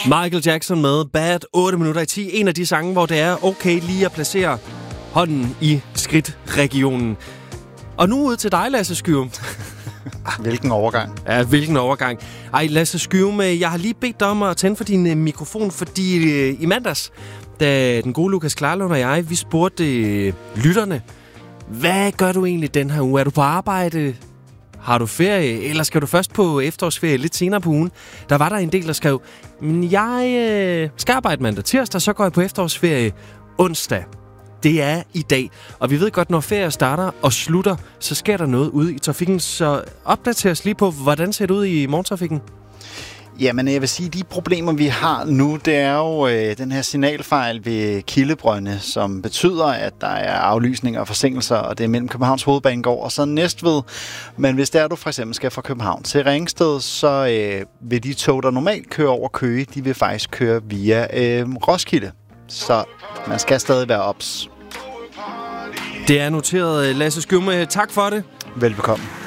Michael Jackson med Bad 8 minutter i 10. En af de sange, hvor det er okay lige at placere hånden i skridtregionen. Og nu ud til dig, Lasse Skyum. Hvilken overgang. Ja, hvilken overgang. Ej, Lasse Skyum, jeg har lige bedt dig om at tænde for din mikrofon, fordi i mandags, da den gode Lukas Klarlund og jeg, vi spurgte lytterne, hvad gør du egentlig den her uge? Er du på arbejde? Har du ferie? Eller skal du først på efterårsferie lidt senere på ugen? Der var der en del, der skrev, men jeg skal arbejde mandag tirsdag, så går jeg på efterårsferie onsdag. Det er i dag. Og vi ved godt, når ferie starter og slutter, så sker der noget ude i trafikken. Så opdater os lige på, hvordan ser det ud i morgentrafikken? Jamen, jeg vil sige, de problemer, vi har nu, det er jo den her signalfejl ved Kildebrønde, som betyder, at der er aflysninger og forsinkelser, og det er mellem Københavns Hovedbanegård og så Næstved. Men hvis det er, du for eksempel skal fra København til Ringsted, så vil de tog, der normalt kører over Køge, de vil faktisk køre via Roskilde. Så man skal stadig være ops. Det er noteret, Lasse Skyum. Tak for det. Velbekomme.